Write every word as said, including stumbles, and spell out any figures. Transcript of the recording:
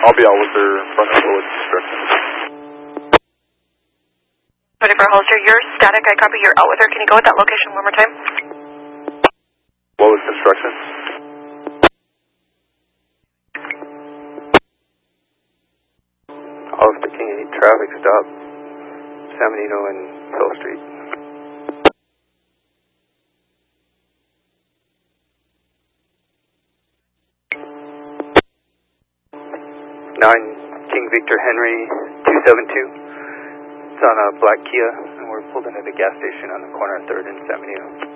I'll be out with her in front of Willits Construction. twenty-four Holster, you're static. I copy. You're out with her. Can you go at that location one more time? Willits Construction. I was picking a traffic stop, San Benito and Hill Street. Nine King Victor Henry two seven two. It's on a black Kia, and we're pulled into the gas station on the corner of third and San Benito.